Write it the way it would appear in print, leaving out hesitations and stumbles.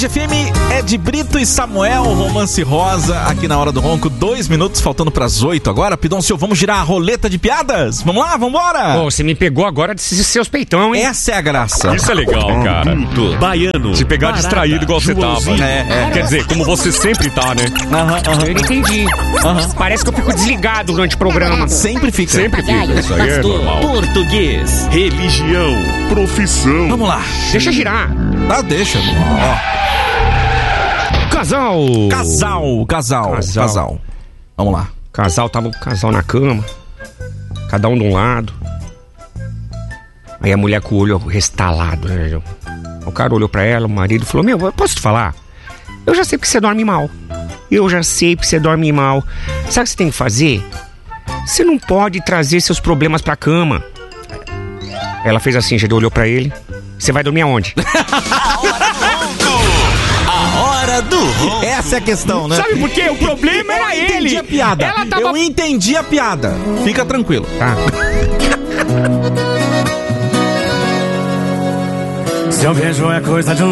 Band FM é de Brito e Samuel, Romance Rosa, aqui na Hora do Ronco, 2 minutos, faltando pras 8 agora. Pidoncio, vamos girar a roleta de piadas? Vamos lá, vambora! Pô, você me pegou agora de seus peitão, hein? Essa é a graça. Isso é legal, cara. Baiano. Te pegar distraído igual você tava. Quer dizer, como você sempre tá, né? Eu entendi. Parece que eu fico desligado durante o programa. Sempre fica. Sempre fica. Isso aí é normal. Português. Religião. Profissão. Vamos lá. Deixa girar. Ah, deixa. Casal. Vamos lá. Tava o casal na cama. Cada um de um lado. Aí a mulher com o olho restalado, né? O cara olhou pra ela, o marido falou: meu, posso te falar? Eu já sei porque você dorme mal. Sabe o que você tem que fazer? Você não pode trazer seus problemas pra cama. Ela fez assim, já olhou pra ele. Você vai dormir aonde? A Hora do Ronco. Essa é a questão, né? Sabe por quê? O problema era ele. Eu entendi a piada. Eu entendi a piada. Fica tranquilo. Tá. Se eu vejo é coisa de um